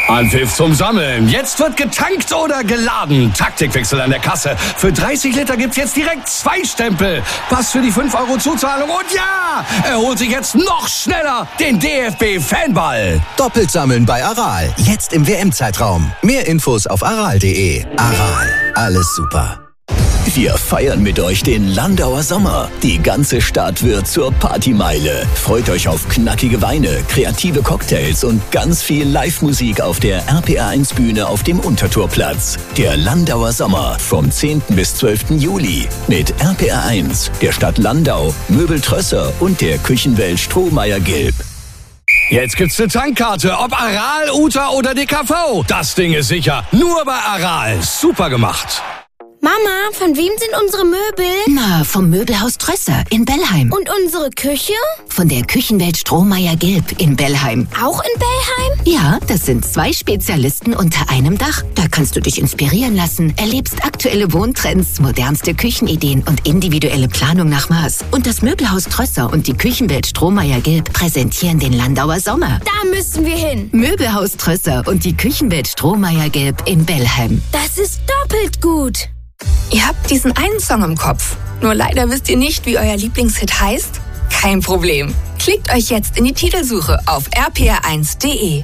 Anpfiff zum Sammeln. Jetzt wird getankt oder geladen. Taktikwechsel an der Kasse. Für 30 Liter gibt's jetzt direkt 2 Stempel. Was für die 5 € Zuzahlung. Und ja, er holt sich jetzt noch schneller den DFB-Fanball. Doppelt sammeln bei Aral. Jetzt im WM-Zeitraum. Mehr Infos auf aral.de. Aral. Alles super. Wir feiern mit euch den Landauer Sommer. Die ganze Stadt wird zur Partymeile. Freut euch auf knackige Weine, kreative Cocktails und ganz viel Live-Musik auf der RPR1-Bühne auf dem Untertorplatz. Der Landauer Sommer vom 10. bis 12. Juli mit RPR1, der Stadt Landau, Möbel Trösser und der Küchenwelt Strohmeier-Gilb. Jetzt gibt's eine Tankkarte, ob Aral, Uta oder DKV. Das Ding ist sicher. Nur bei Aral. Super gemacht. Mama, von wem sind unsere Möbel? Na, vom Möbelhaus Trösser in Bellheim. Und unsere Küche? Von der Küchenwelt Strohmeier-Gilb in Bellheim. Auch in Bellheim? Ja, das sind 2 Spezialisten unter einem Dach. Da kannst du dich inspirieren lassen, erlebst aktuelle Wohntrends, modernste Küchenideen und individuelle Planung nach Maß. Und das Möbelhaus Trösser und die Küchenwelt Strohmeier-Gilb präsentieren den Landauer Sommer. Da müssen wir hin. Möbelhaus Trösser und die Küchenwelt Strohmeier-Gilb in Bellheim. Das ist doppelt gut. Ihr habt diesen einen Song im Kopf. Nur leider wisst ihr nicht, wie euer Lieblingshit heißt? Kein Problem. Klickt euch jetzt in die Titelsuche auf rpr1.de.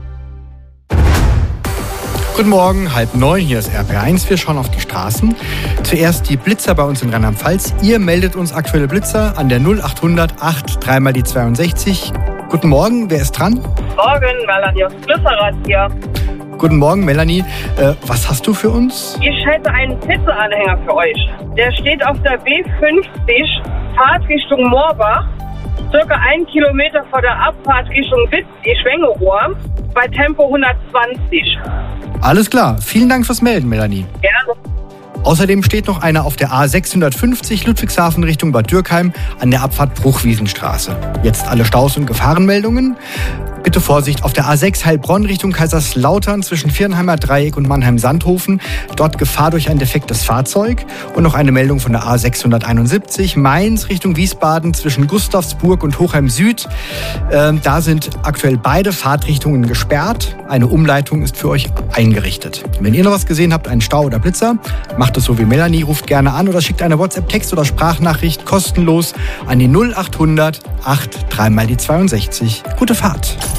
Guten Morgen, 8:30, hier ist RPR1. Wir schauen auf die Straßen. Zuerst die Blitzer bei uns in Rheinland-Pfalz. Ihr meldet uns aktuelle Blitzer an der 0800 8 3 mal die 62. Guten Morgen, wer ist dran? Morgen, Melanie aus Glüsserath hier. Guten Morgen, Melanie. Was hast du für uns? Ich hätte einen Pizza-Anhänger für euch. Der steht auf der B50, Fahrt Richtung Moorbach, circa 1 Kilometer vor der Abfahrt Richtung Witz-Schwengerohr, bei Tempo 120. Alles klar. Vielen Dank fürs Melden, Melanie. Gerne. Außerdem steht noch einer auf der A650 Ludwigshafen Richtung Bad Dürkheim an der Abfahrt Bruchwiesenstraße. Jetzt alle Staus und Gefahrenmeldungen. Bitte Vorsicht auf der A6 Heilbronn Richtung Kaiserslautern zwischen Viernheimer Dreieck und Mannheim-Sandhofen. Dort Gefahr durch ein defektes Fahrzeug. Und noch eine Meldung von der A671 Mainz Richtung Wiesbaden zwischen Gustavsburg und Hochheim Süd. Da sind aktuell beide Fahrtrichtungen gesperrt. Eine Umleitung ist für euch eingerichtet. Wenn ihr noch was gesehen habt, einen Stau oder Blitzer, macht es so wie Melanie, ruft gerne an oder schickt eine WhatsApp-Text- oder Sprachnachricht kostenlos an die 0800 8 3 mal die 62. Gute Fahrt.